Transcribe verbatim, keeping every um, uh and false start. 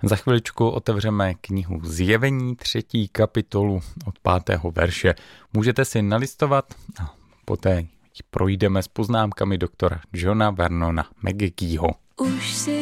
Za chviličku otevřeme knihu Zjevení, třetí kapitolu od pátého verše. Můžete si nalistovat a poté projdeme s poznámkami doktora Johna Vernona McGeeho. Už si